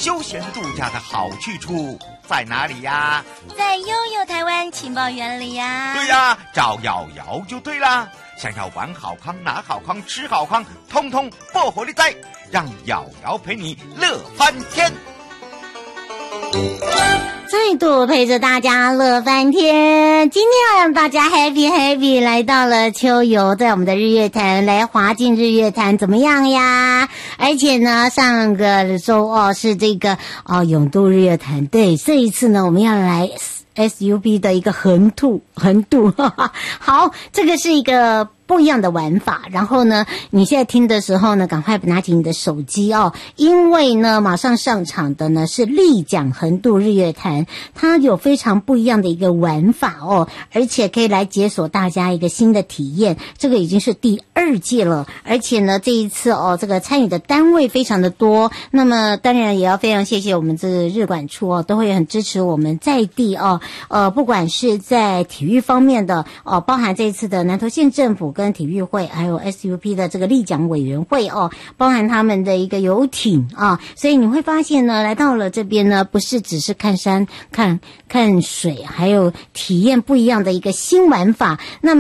休闲度假的好去处在哪里呀？ 在悠悠台湾情报园里呀。 对呀，找瑶瑶就对啦。想要玩好康、拿好康、吃好康，通通不活力在，让瑶瑶陪你乐翻天。 再度陪着大家乐翻天，今天要让大家 happy 来到了秋游，在我们的日月潭来滑进日月潭怎么样呀？而且呢，上个周是这个泳渡日月潭，对，这一次呢我们要来 SUP 的一个横渡，好，这个是一个不一样的玩法。然后呢，你现在听的时候呢，赶快拿起你的手机因为呢，马上上场的呢是立桨横渡日月潭，它有非常不一样的一个玩法而且可以来解锁大家一个新的体验。这个已经是第2届了，而且呢，这一次这个参与的单位非常的多。那么当然也要非常谢谢我们这个日管处都会很支持我们在地不管是在体育方面的包含这一次的南投县政府跟体育会，还有 SUP 的这个立桨委员会包含他们的一个游艇所以你会发现呢，来到了这边呢，不是只是看山看水，还有体验不一样的一个新玩法。那么